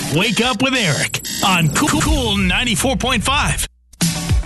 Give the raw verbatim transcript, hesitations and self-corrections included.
Wake Up with Eric on Cool ninety-four point five.